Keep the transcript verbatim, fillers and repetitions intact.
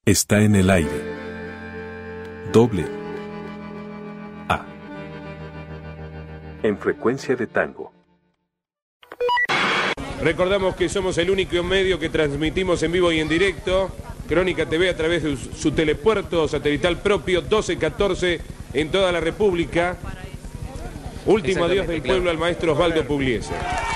Está en el aire. Doble A. En frecuencia de tango. Recordamos que somos el único medio que transmitimos en vivo y en directo. Crónica T V a través de su telepuerto satelital propio doce catorce en toda la República. Último adiós del pueblo al maestro Osvaldo Pugliese.